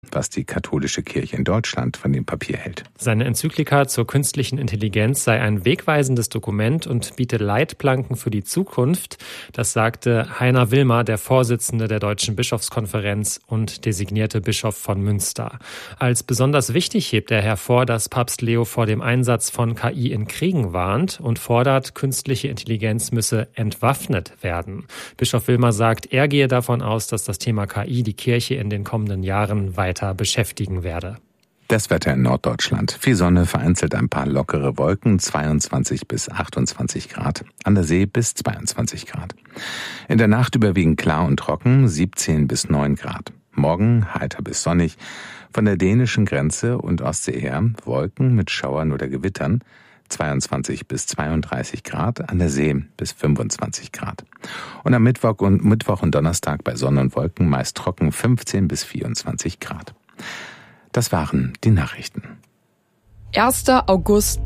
was die katholische Kirche in Deutschland von dem Papier hält. Seine Enzyklika zur künstlichen Intelligenz sei ein wegweisendes Dokument und biete Leitplanken für die Zukunft. Das sagte Heiner Wilmer, der Vorsitzende der Deutschen Bischofskonferenz und designierte Bischof von Münster. Als besonders wichtig hebt er hervor, dass Papst Leo vor dem Einsatz von KI in Kriegen warnt und fordert, künstliche Intelligenz müsse entwaffnet werden. Bischof Wilmer sagt, er gehe davon aus, dass das Thema KI die Kirche in den kommenden Jahren weiter beschäftigen werde. Das Wetter in Norddeutschland. Viel Sonne, vereinzelt ein paar lockere Wolken, 22 bis 28 Grad. An der See bis 22 Grad. In der Nacht überwiegend klar und trocken, 17 bis 9 Grad. Morgen heiter bis sonnig. Von der dänischen Grenze und Ostsee her Wolken mit Schauern oder Gewittern, 22 bis 32 Grad, an der See bis 25 Grad. Und am Mittwoch und Donnerstag bei Sonne und Wolken meist trocken, 15 bis 24 Grad. Das waren die Nachrichten. 1. August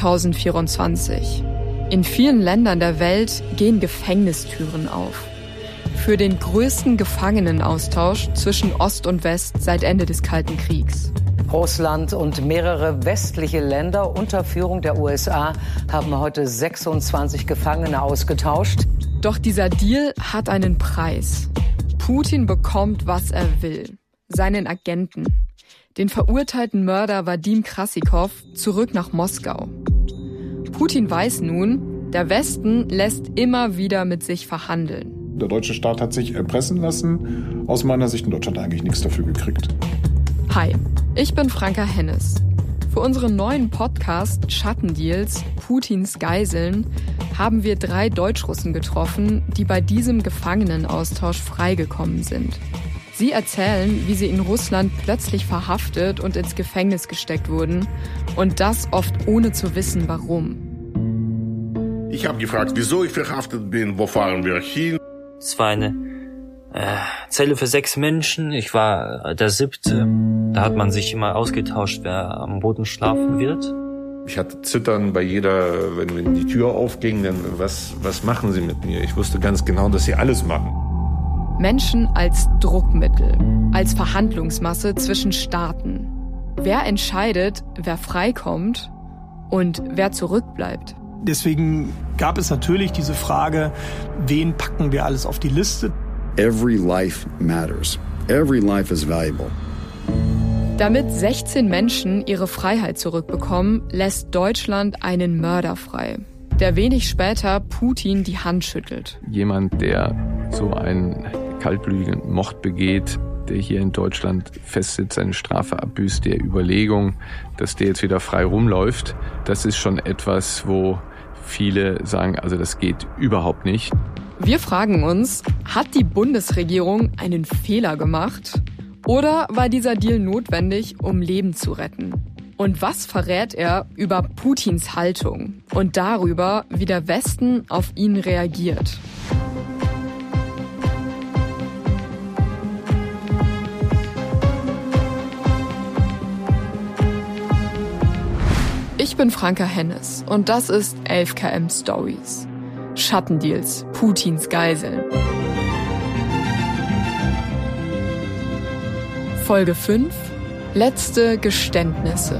2024. In vielen Ländern der Welt gehen Gefängnistüren auf. Für den größten Gefangenenaustausch zwischen Ost und West seit Ende des Kalten Kriegs. Russland und mehrere westliche Länder unter Führung der USA haben heute 26 Gefangene ausgetauscht. Doch dieser Deal hat einen Preis. Putin bekommt, was er will. Seinen Agenten. Den verurteilten Mörder Wadim Krasikov zurück nach Moskau. Putin weiß nun, der Westen lässt immer wieder mit sich verhandeln. Der deutsche Staat hat sich erpressen lassen. Aus meiner Sicht in Deutschland eigentlich nichts dafür gekriegt. Hi, ich bin Franka Hennes. Für unseren neuen Podcast Schattendeals, Putins Geiseln, haben wir 3 Deutschrussen getroffen, die bei diesem Gefangenenaustausch freigekommen sind. Sie erzählen, wie sie in Russland plötzlich verhaftet und ins Gefängnis gesteckt wurden. Und das oft ohne zu wissen, warum. Ich habe gefragt, wieso ich verhaftet bin, wo fahren wir hin? Es war eine Zelle für 6 Menschen. Ich war der 7. Da hat man sich immer ausgetauscht, wer am Boden schlafen wird. Ich hatte Zittern bei jeder, wenn die Tür aufging, dann was machen sie mit mir? Ich wusste ganz genau, dass sie alles machen. Menschen als Druckmittel, als Verhandlungsmasse zwischen Staaten. Wer entscheidet, wer freikommt und wer zurückbleibt? Deswegen gab es natürlich diese Frage, wen packen wir alles auf die Liste? Every life matters. Every life is valuable. Damit 16 Menschen ihre Freiheit zurückbekommen, lässt Deutschland einen Mörder frei, der wenig später Putin die Hand schüttelt. Jemand, der so einen kaltblütigen Mord begeht, der hier in Deutschland festsitzt, seine Strafe abbüßt, der Überlegung, dass der jetzt wieder frei rumläuft, das ist schon etwas, wo viele sagen, also das geht überhaupt nicht. Wir fragen uns, hat die Bundesregierung einen Fehler gemacht? Oder war dieser Deal notwendig, um Leben zu retten? Und was verrät er über Putins Haltung und darüber, wie der Westen auf ihn reagiert? Ich bin Franka Hennes und das ist 11KM Stories. Schattendeals, Putins Geiseln. Folge 5: Letzte Geständnisse.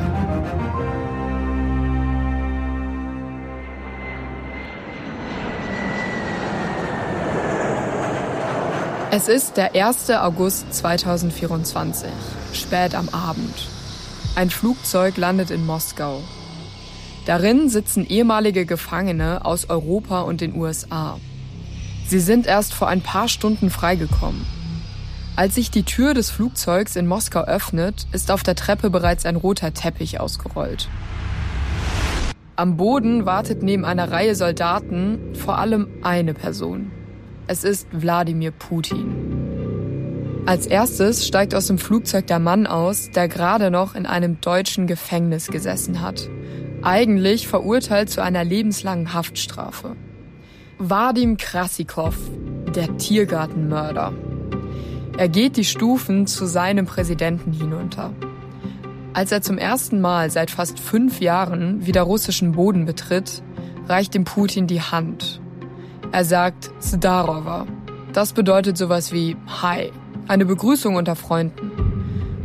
Es ist der 1. August 2024, spät am Abend. Ein Flugzeug landet in Moskau. Darin sitzen ehemalige Gefangene aus Europa und den USA. Sie sind erst vor ein paar Stunden freigekommen. Als sich die Tür des Flugzeugs in Moskau öffnet, ist auf der Treppe bereits ein roter Teppich ausgerollt. Am Boden wartet neben einer Reihe Soldaten vor allem eine Person. Es ist Wladimir Putin. Als erstes steigt aus dem Flugzeug der Mann aus, der gerade noch in einem deutschen Gefängnis gesessen hat. Eigentlich verurteilt zu einer lebenslangen Haftstrafe. Wadim Krasikov, der Tiergartenmörder. Er geht die Stufen zu seinem Präsidenten hinunter. Als er zum ersten Mal seit fast 5 Jahren wieder russischen Boden betritt, reicht ihm Putin die Hand. Er sagt Zdarova. Das bedeutet sowas wie Hi, eine Begrüßung unter Freunden.